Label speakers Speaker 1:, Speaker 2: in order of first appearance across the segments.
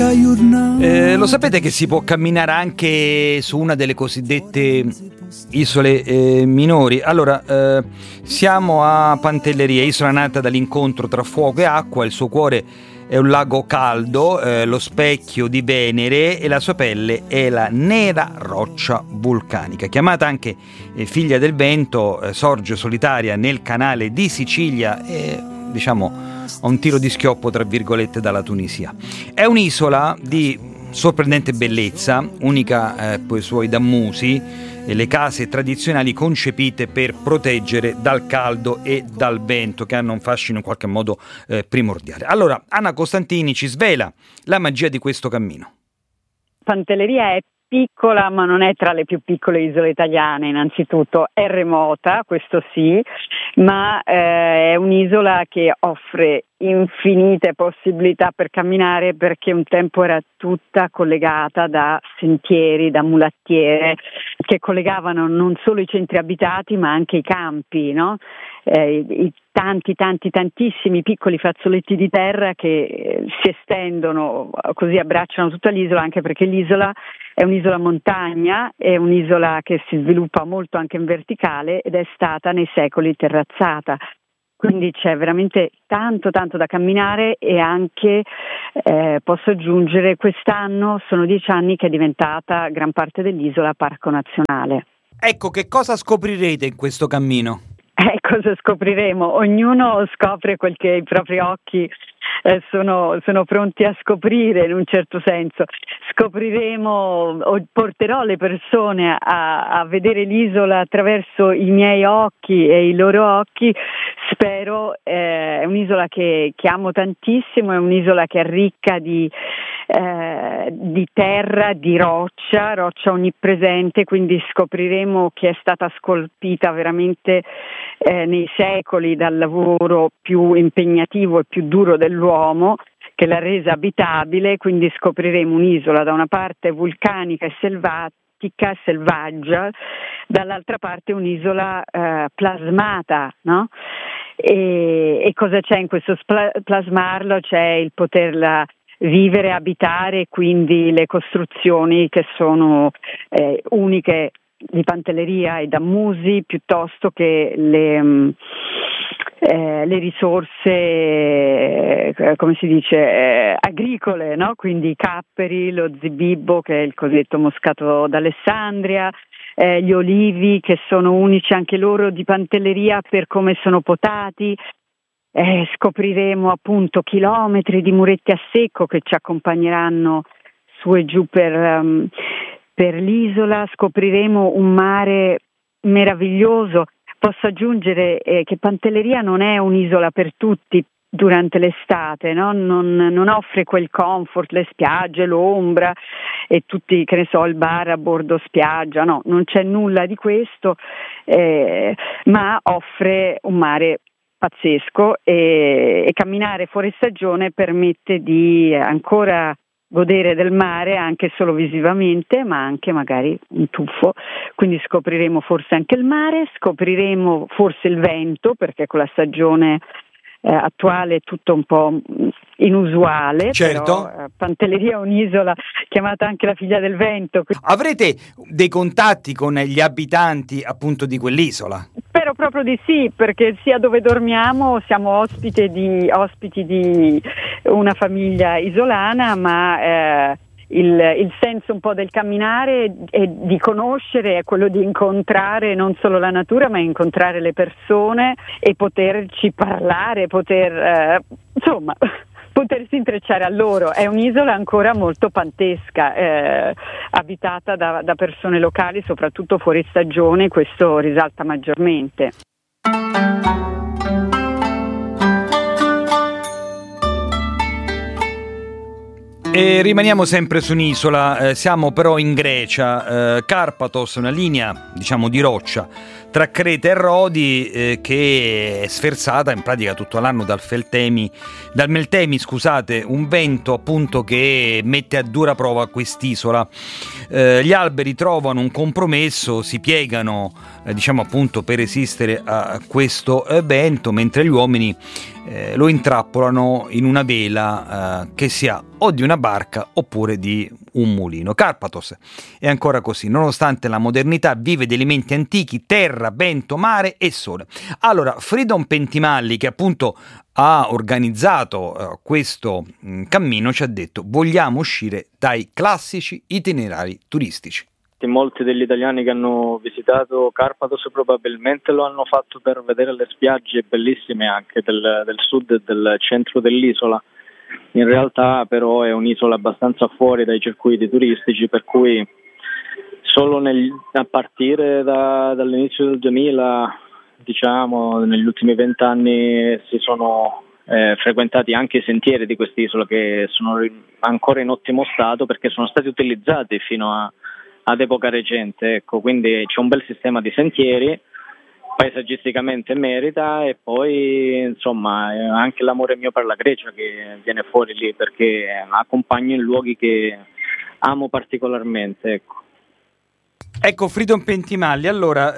Speaker 1: Lo sapete che si può camminare anche su una delle cosiddette isole minori? Allora, siamo a Pantelleria, isola nata dall'incontro tra fuoco e acqua. Il suo cuore è un lago caldo, lo specchio di Venere, e la sua pelle è la nera roccia vulcanica. Chiamata anche figlia del vento, sorge solitaria nel canale di Sicilia e, diciamo, a un tiro di schioppo, tra virgolette, dalla Tunisia. È un'isola di sorprendente bellezza, unica per i suoi dammusi e le case tradizionali concepite per proteggere dal caldo e dal vento, che hanno un fascino in qualche modo primordiale. Allora, Anna Costantini ci svela la magia di questo cammino.
Speaker 2: Pantelleria è piccola, ma non è tra le più piccole isole italiane. Innanzitutto è remota, questo sì, ma è un'isola che offre infinite possibilità per camminare, perché un tempo era tutta collegata da sentieri, da mulattiere che collegavano non solo i centri abitati ma anche i campi, no? I tantissimi piccoli fazzoletti di terra che si estendono, così abbracciano tutta l'isola, anche perché l'isola è un'isola montagna, è un'isola che si sviluppa molto anche in verticale ed è stata nei secoli terrazzata. Quindi c'è veramente tanto da camminare, e anche, posso aggiungere, quest'anno sono 10 anni che è diventata gran parte dell'isola parco nazionale.
Speaker 1: Ecco, che cosa scoprirete in questo cammino?
Speaker 2: Cosa scopriremo? Ognuno scopre quel che i propri occhi sono pronti a scoprire, in un certo senso. Scopriremo, o porterò le persone a vedere l'isola attraverso i miei occhi e i loro occhi. Spero, è un'isola che amo tantissimo, è un'isola che è ricca di terra, di roccia onnipresente, quindi scopriremo che è stata scolpita veramente nei secoli dal lavoro più impegnativo e più duro dell'uomo, che l'ha resa abitabile. Quindi scopriremo un'isola da una parte vulcanica e selvaggia, dall'altra parte un'isola plasmata, no? E cosa c'è in questo plasmarlo? C'è il poterla vivere, abitare, quindi le costruzioni che sono uniche di Pantelleria e Dammusi, piuttosto che le risorse, come si dice, agricole, no? Quindi i capperi, lo zibibbo, che è il cosiddetto moscato d'Alessandria, gli olivi, che sono unici anche loro di Pantelleria per come sono potati. Scopriremo appunto chilometri di muretti a secco che ci accompagneranno su e giù per l'isola. Scopriremo un mare meraviglioso. Posso aggiungere che Pantelleria non è un'isola per tutti durante l'estate, no? Non offre quel comfort, le spiagge, l'ombra e tutti, che ne so, il bar a bordo spiaggia, no, non c'è nulla di questo, ma offre un mare pazzesco, e camminare fuori stagione permette di ancora godere del mare, anche solo visivamente, ma anche magari un tuffo. Quindi scopriremo forse anche il mare, scopriremo forse il vento, perché con la stagione attuale è tutto un po' inusuale.
Speaker 1: Certo.
Speaker 2: Però Pantelleria è un'isola chiamata anche la figlia del vento.
Speaker 1: Avrete dei contatti con gli abitanti appunto di quell'isola?
Speaker 2: Spero proprio di sì, perché sia dove dormiamo siamo ospiti di una famiglia isolana, ma il senso un po' del camminare e di conoscere è quello di incontrare non solo la natura, ma incontrare le persone e poterci parlare, potersi intrecciare a loro. È un'isola ancora molto pantesca, abitata da persone locali, soprattutto fuori stagione, questo risalta maggiormente.
Speaker 1: E rimaniamo sempre su un'isola, siamo però in Grecia, Carpathos, una linea, diciamo, di roccia tra Creta e Rodi, che è sferzata in pratica tutto l'anno dal Meltemi, un vento appunto che mette a dura prova quest'isola. Gli alberi trovano un compromesso, si piegano, diciamo appunto, per resistere a questo vento, mentre gli uomini lo intrappolano in una vela che si ha o di una barca oppure di un mulino. Karpathos è ancora così, nonostante la modernità vive di elementi antichi, terra, vento, mare e sole. Allora, Freedom Pentimalli, che appunto ha organizzato questo cammino, ci ha detto: vogliamo uscire dai classici itinerari turistici.
Speaker 3: Molti degli italiani che hanno visitato Karpathos probabilmente lo hanno fatto per vedere le spiagge bellissime anche del sud e del centro dell'isola. In realtà però è un'isola abbastanza fuori dai circuiti turistici, per cui solo a partire dall'inizio del 2000, diciamo negli ultimi 20 anni, si sono frequentati anche i sentieri di quest'isola, che sono ancora in ottimo stato perché sono stati utilizzati fino ad epoca recente, ecco. Quindi c'è un bel sistema di sentieri, paesaggisticamente merita, e poi insomma anche l'amore mio per la Grecia che viene fuori lì, perché accompagno in luoghi che amo particolarmente, ecco.
Speaker 1: Ecco, Freedom Pentimalli, allora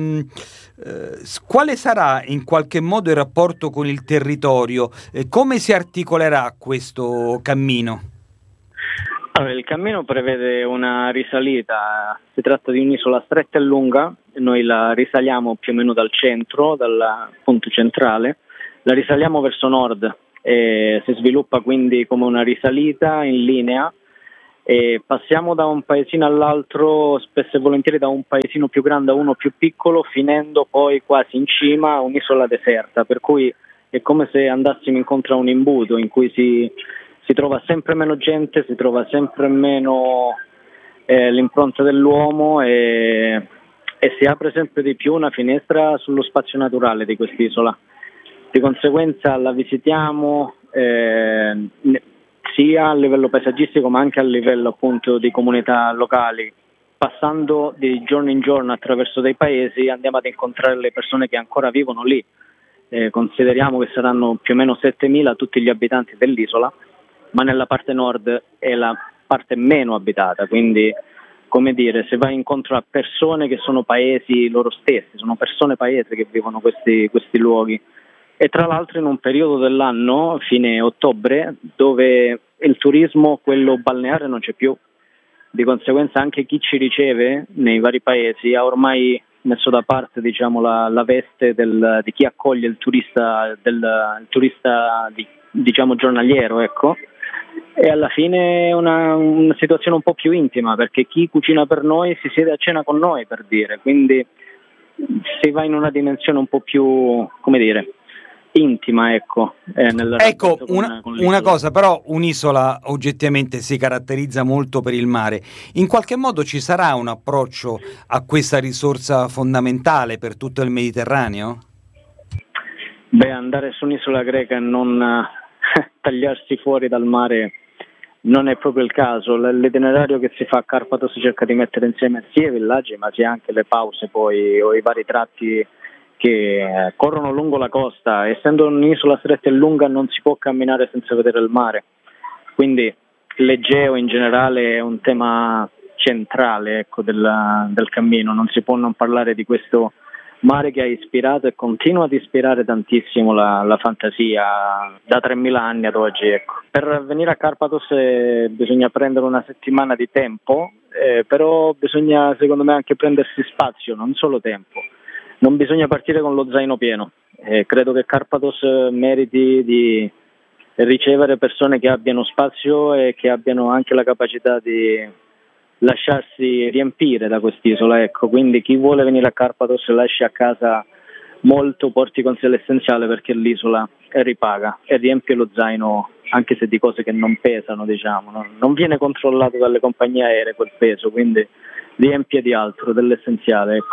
Speaker 1: quale sarà in qualche modo il rapporto con il territorio? Come si articolerà questo cammino?
Speaker 3: Allora, il cammino prevede una risalita, si tratta di un'isola stretta e lunga, noi la risaliamo più o meno dal centro, dal punto centrale, la risaliamo verso nord e si sviluppa quindi come una risalita in linea, e passiamo da un paesino all'altro, spesso e volentieri da un paesino più grande a uno più piccolo, finendo poi quasi in cima a un'isola deserta, per cui è come se andassimo incontro a un imbuto in cui si trova sempre meno gente, si trova sempre meno l'impronta dell'uomo, e si apre sempre di più una finestra sullo spazio naturale di quest'isola. Di conseguenza la visitiamo sia a livello paesaggistico ma anche a livello appunto di comunità locali. Passando di giorno in giorno attraverso dei paesi andiamo ad incontrare le persone che ancora vivono lì. Consideriamo che saranno più o meno 7.000 tutti gli abitanti dell'isola, ma nella parte nord è la parte meno abitata, quindi come dire, si va incontro a persone che sono paesi loro stessi, sono persone paese che vivono questi luoghi, e tra l'altro in un periodo dell'anno, fine ottobre, dove il turismo, quello balneare, non c'è più. Di conseguenza anche chi ci riceve nei vari paesi ha ormai messo da parte, diciamo, la veste di chi accoglie il turista, diciamo giornaliero, ecco. E alla fine è una situazione un po' più intima, perché chi cucina per noi si siede a cena con noi, per dire, quindi si va in una dimensione un po' più, come dire, intima, ecco.
Speaker 1: Ecco, una cosa, però un'isola oggettivamente si caratterizza molto per il mare. In qualche modo ci sarà un approccio a questa risorsa fondamentale per tutto il Mediterraneo?
Speaker 3: Beh, andare su un'isola greca e non tagliarsi fuori dal mare non è proprio il caso. L'itinerario che si fa a Karpathos cerca di mettere insieme sia i villaggi ma sia anche le pause poi o i vari tratti che corrono lungo la costa. Essendo un'isola stretta e lunga non si può camminare senza vedere il mare, quindi l'Egeo in generale è un tema centrale, ecco, del cammino. Non si può non parlare di questo mare che ha ispirato e continua ad ispirare tantissimo la fantasia da 3.000 anni ad oggi, ecco. Per venire a Karpathos bisogna prendere una settimana di tempo, però bisogna secondo me anche prendersi spazio, non solo tempo. Non bisogna partire con lo zaino pieno. Credo che Karpathos meriti di ricevere persone che abbiano spazio e che abbiano anche la capacità di lasciarsi riempire da quest'isola, ecco. Quindi chi vuole venire a Karpathos lasci a casa molto, porti con sé l'essenziale, perché l'isola ripaga e riempie lo zaino, anche se di cose che non pesano, diciamo, non viene controllato dalle compagnie aeree quel peso, quindi riempie di altro, dell'essenziale, ecco.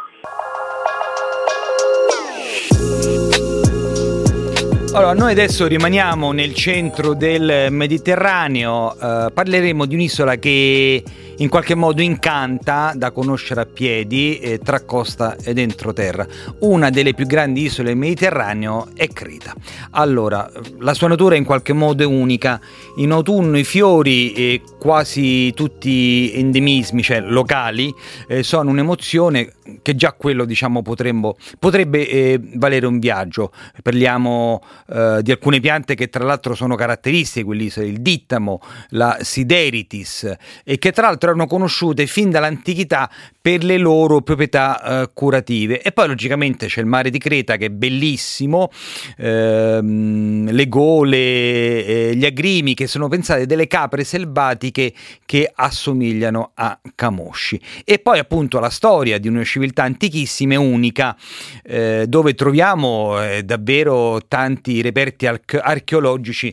Speaker 1: Allora, noi adesso rimaniamo nel centro del Mediterraneo, parleremo di un'isola che in qualche modo incanta da conoscere a piedi tra costa ed entroterra. Una delle più grandi isole del Mediterraneo è Creta. Allora, la sua natura in qualche modo è unica. In autunno i fiori, quasi tutti endemismi, cioè locali, sono un'emozione che già quello diciamo potrebbe valere un viaggio. Parliamo di alcune piante che tra l'altro sono caratteristiche quell'isola, il dittamo, la sideritis, e che tra l'altro erano conosciute fin dall'antichità per le loro proprietà curative. E poi logicamente c'è il mare di Creta che è bellissimo, le gole, gli agrimi, che sono pensate delle capre selvatiche che assomigliano a camosci. E poi appunto la storia di una civiltà antichissima e unica, dove troviamo davvero tanti reperti archeologici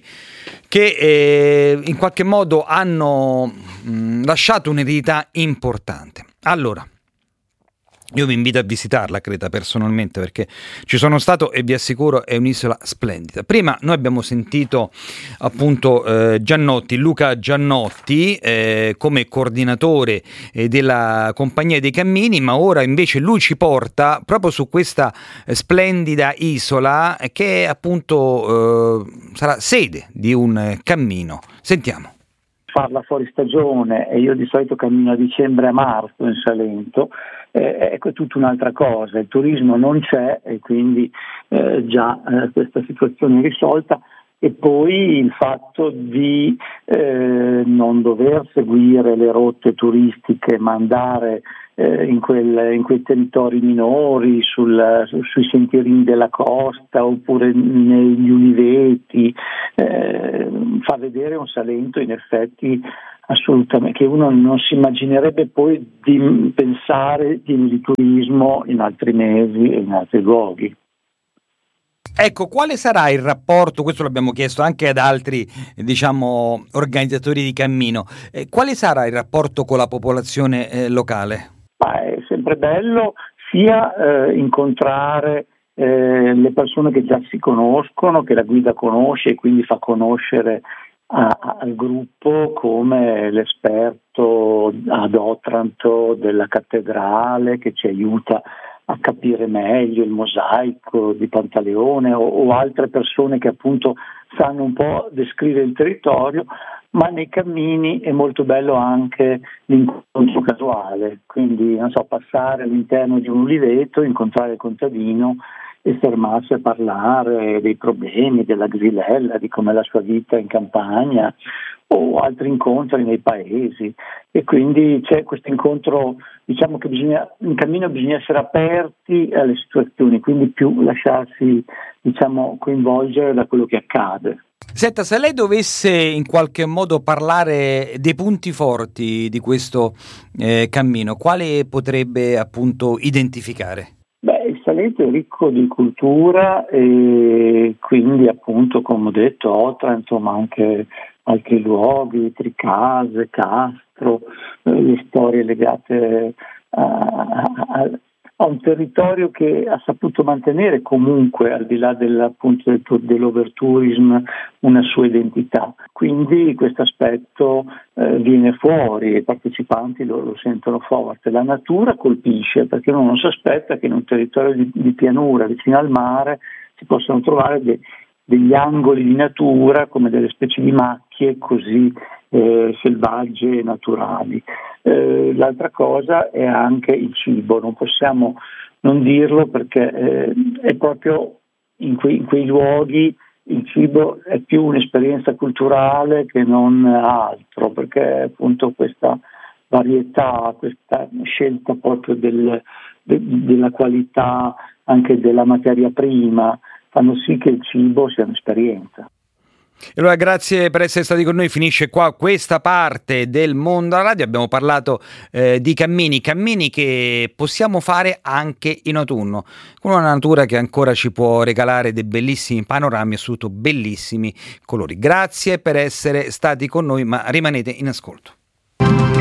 Speaker 1: che in qualche modo hanno lasciato un'eredità importante. Allora, io vi invito a visitarla, Creta, personalmente, perché ci sono stato e vi assicuro è un'isola splendida. Prima noi abbiamo sentito appunto Luca Giannotti come coordinatore della Compagnia dei Cammini, ma ora invece lui ci porta proprio su questa splendida isola che appunto sarà sede di un cammino. Sentiamo.
Speaker 4: Farla fuori stagione, e io di solito cammino a dicembre e a marzo in Salento, è tutta un'altra cosa. Il turismo non c'è e quindi già questa situazione è risolta, e poi il fatto di non dover seguire le rotte turistiche ma andare in quei territori minori, sui sentierini della costa oppure negli uliveti, fa vedere un Salento in effetti assolutamente che uno non si immaginerebbe poi di pensare di turismo in altri mesi e in altri luoghi.
Speaker 1: Ecco, quale sarà il rapporto, questo l'abbiamo chiesto anche ad altri, diciamo, organizzatori di cammino, quale sarà il rapporto con la popolazione locale?
Speaker 4: È sempre bello sia incontrare le persone che già si conoscono, che la guida conosce e quindi fa conoscere al gruppo, come l'esperto ad Otranto della cattedrale che ci aiuta a capire meglio il mosaico di Pantaleone, o altre persone che appunto sanno un po' descrivere il territorio. Ma nei cammini è molto bello anche l'incontro casuale, quindi passare all'interno di un uliveto, incontrare il contadino e fermarsi a parlare dei problemi, della Xylella, di com'è la sua vita in campagna, o altri incontri nei paesi. E quindi c'è questo incontro, diciamo che in cammino bisogna essere aperti alle situazioni, quindi più lasciarsi coinvolgere da quello che accade.
Speaker 1: Senta, se lei dovesse in qualche modo parlare dei punti forti di questo cammino, quale potrebbe appunto identificare?
Speaker 4: Il Salento è ricco di cultura e quindi appunto, come ho detto, Otranto, ma anche altri luoghi, Tricase, Castro, le storie legate a un territorio che ha saputo mantenere comunque, al di là dell'overtourism, una sua identità. Quindi questo aspetto viene fuori e i partecipanti lo sentono forte. La natura colpisce, perché uno non si aspetta che in un territorio di pianura vicino al mare si possano trovare degli angoli di natura come delle specie di macchie così selvagge e naturali. L'altra cosa è anche il cibo, non possiamo non dirlo, perché è proprio in quei luoghi il cibo è più un'esperienza culturale che non altro, perché appunto questa varietà, questa scelta proprio della qualità anche della materia prima fanno sì che il cibo sia un'esperienza.
Speaker 1: Allora, grazie per essere stati con noi. Finisce qua questa parte del Mondo alla Radio. Abbiamo parlato di cammini che possiamo fare anche in autunno, con una natura che ancora ci può regalare dei bellissimi panorami e soprattutto bellissimi colori. Grazie per essere stati con noi, ma rimanete in ascolto.